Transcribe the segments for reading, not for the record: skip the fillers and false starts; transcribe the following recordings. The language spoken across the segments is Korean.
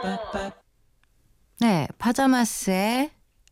네, 파자마스의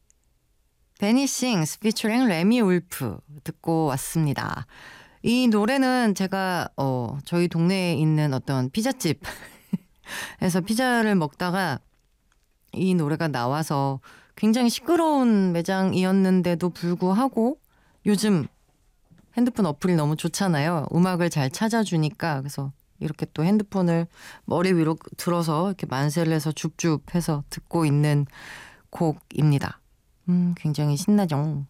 베니싱스 피처링 레미 울프 듣고 왔습니다. 이 노래는 제가 저희 동네에 있는 어떤 피자집에서 피자를 먹다가 이 노래가 나와서 굉장히 시끄러운 매장이었는데도 불구하고 요즘 핸드폰 어플이 너무 좋잖아요. 음악을 잘 찾아주니까. 그래서 이렇게 또 핸드폰을 머리 위로 들어서 이렇게 만세를 해서 줍줍해서 듣고 있는 곡입니다. 굉장히 신나죠.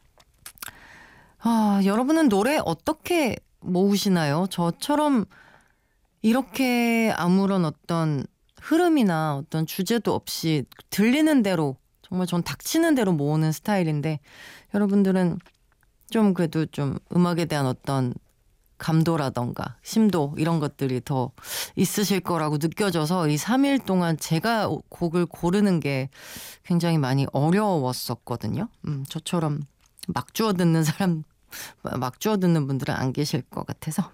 여러분은 노래 어떻게 모으시나요? 저처럼 이렇게 아무런 어떤 흐름이나 어떤 주제도 없이 들리는 대로 정말 전 닥치는 대로 모으는 스타일인데 여러분들은 좀 그래도 좀 음악에 대한 어떤 감도라던가 심도 이런 것들이 더 있으실 거라고 느껴져서 이 3일 동안 제가 곡을 고르는 게 굉장히 많이 어려웠었거든요. 저처럼 막 주워 듣는 막 주워 듣는 분들은 안 계실 것 같아서.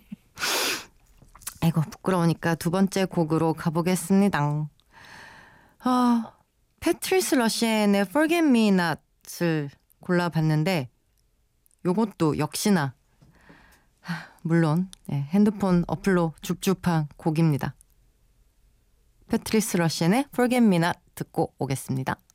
아이고 부끄러우니까 두 번째 곡으로 가보겠습니다. 패트리스 러시앤의 Forget Me Not을 골라봤는데 요것도 역시나 물론 핸드폰 어플로 줍줍한 곡입니다. 패트리스 러시앤의 Forget Me Not 듣고 오겠습니다.